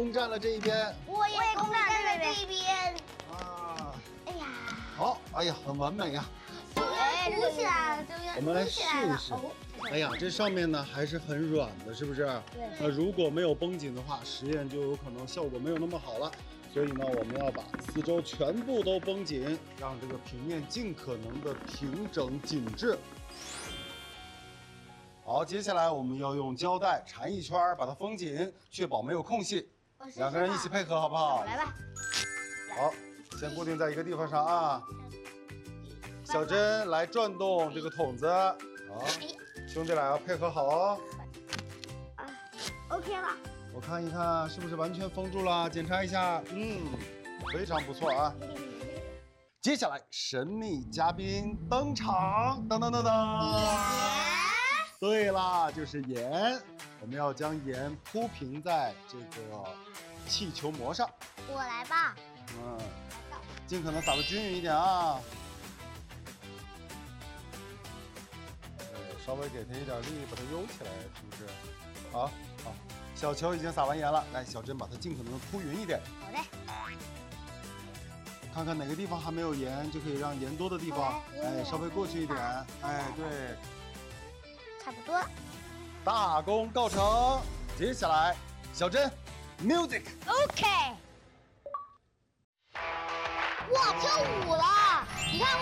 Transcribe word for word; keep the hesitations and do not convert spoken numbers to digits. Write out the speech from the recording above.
攻占了这一边。 我也攻占了这一边。 啊！ 哎呀， 好，哎呀，很完美呀。 哎，鼓起来了，这边我们来试一试。哎呀，这上面呢还是很软的，是不是？ 对。 那如果没有绷紧的话，实验就有可能效果没有那么好了。所以呢，我们要把四周全部都绷紧，让这个平面尽可能的平整紧致。好，接下来我们要用胶带缠一圈，把它封紧，确保没有空隙。两个人一起配合，好不好？ 来吧。 好，先固定在一个地方上啊。小珍来转动这个筒子。好，兄弟俩要配合好哦。 啊 ，OK 了。 我看一看是不是完全封住了，检查一下。嗯，非常不错啊。接下来神秘嘉宾登场，噔噔噔噔。对啦，就是盐。我们要将盐铺平在这个气球膜上。 我来吧。 嗯，尽可能撒得均匀一点啊。对，稍微给它一点力，把它悠起来，是不是？好，好。小球已经撒完盐了，来，小珍把它尽可能的铺匀一点。 好的。 看看哪个地方还没有盐，就可以让盐多的地方，哎，稍微过去一点。哎，对。 差不多。 大功告成。接下来，小珍 ，music。 OK。哇，跳舞了！你看。